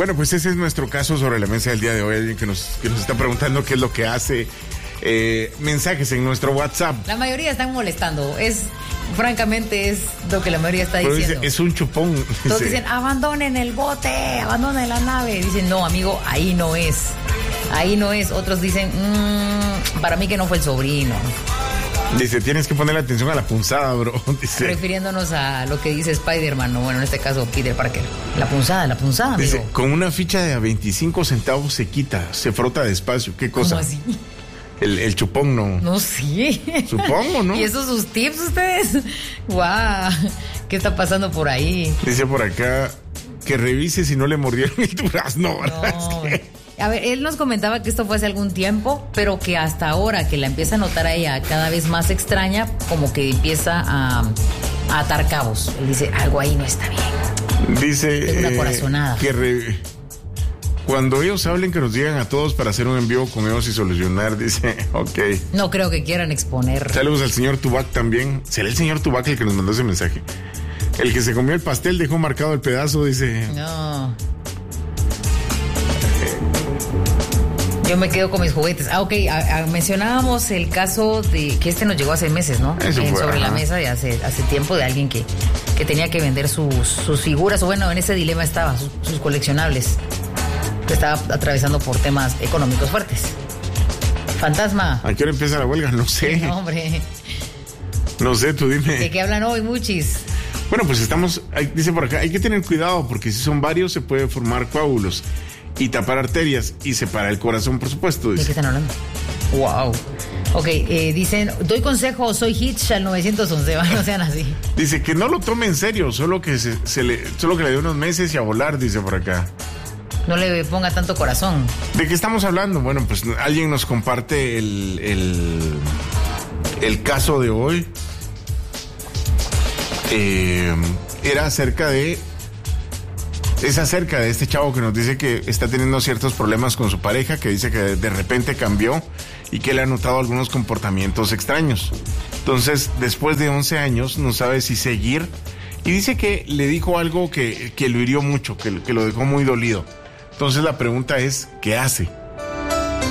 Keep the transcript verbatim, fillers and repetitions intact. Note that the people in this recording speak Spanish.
Bueno, pues ese es nuestro caso sobre la mesa del día de hoy. Alguien que nos, que nos está preguntando qué es lo que hace. Eh, mensajes en nuestro WhatsApp. La mayoría están molestando. Es, francamente, es lo que la mayoría está Pero diciendo. Dice, es un chupón. Todos dice, dicen, abandonen el bote, abandonen la nave. Dicen, no, amigo, ahí no es. Ahí no es. Otros dicen, mmm, para mí que no fue el sobrino. Dice, tienes que ponerle atención a la punzada, bro. Dice, refiriéndonos a lo que dice Spider-Man, o bueno, en este caso Peter Parker. La punzada, la punzada, amigo. Dice, con una ficha de a veinticinco centavos se quita, se frota despacio. ¿Qué cosa? ¿Cómo así? El, el chupón no. No sé. Supongo, ¿no? ¿Y esos sus tips ustedes? ¡Guau! ¿Qué está pasando por ahí? Dice por acá que revise si no le mordieron el durazno, ¿verdad? No. Es que... A ver, él nos comentaba que esto fue hace algún tiempo, pero que hasta ahora que la empieza a notar a ella cada vez más extraña, como que empieza a, a atar cabos. Él dice, algo ahí no está bien. Dice una corazonada. Eh, que re... cuando ellos hablen que nos digan a todos para hacer un envío con ellos y solucionar, dice, ok. No creo que quieran exponer. Saludos al señor Tubac también. ¿Será el señor Tubac el que nos mandó ese mensaje? El que se comió el pastel dejó marcado el pedazo, dice. No. Yo me quedo con mis juguetes. Ah, ok, a, a, mencionábamos el caso de que este nos llegó hace meses, ¿no? Eso fue, sobre ajá. la mesa de hace, hace tiempo de alguien que, que tenía que vender sus, sus figuras, o bueno, en ese dilema estaba, sus, sus coleccionables, que estaba atravesando por temas económicos fuertes. Fantasma. ¿A qué hora empieza la huelga? No sé. No, hombre. No sé, tú dime. ¿De qué hablan hoy, muchis? Bueno, pues estamos, hay, dice por acá, hay que tener cuidado porque si son varios se puede formar coágulos y tapar arterias y separar el corazón, por supuesto. Dice. ¿De qué están hablando? Wow. Ok, eh, dicen, doy consejo, soy Hitch al nueve once, no sean así. Dice que no lo tome en serio, solo que se, se le, solo que le dé unos meses y a volar, dice por acá. No le ponga tanto corazón. ¿De qué estamos hablando? Bueno, pues alguien nos comparte el, el, el caso de hoy. Eh, era acerca de... Es acerca de este chavo que nos dice que está teniendo ciertos problemas con su pareja, que dice que de repente cambió y que le ha notado algunos comportamientos extraños. Entonces, después de once años, no sabe si seguir. Y dice que le dijo algo que, que lo hirió mucho, que, que lo dejó muy dolido. Entonces, la pregunta es, ¿qué hace?